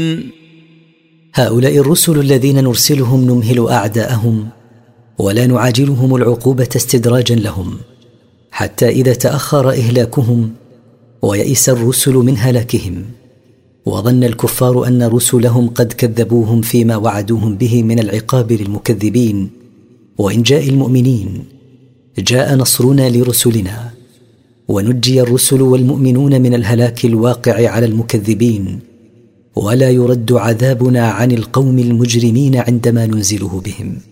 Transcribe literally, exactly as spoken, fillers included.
هؤلاء الرسل الذين نرسلهم نمهل أعداءهم ولا نعاجلهم العقوبة استدراجا لهم، حتى إذا تأخر إهلاكهم ويئس الرسل من هلاكهم وظن الكفار أن رسلهم قد كذبوهم فيما وعدوهم به من العقاب للمكذبين وإنجاء المؤمنين، جاء نصرنا لرسلنا ونجي الرسل والمؤمنون من الهلاك الواقع على المكذبين، ولا يرد عذابنا عن القوم المجرمين عندما ننزله بهم.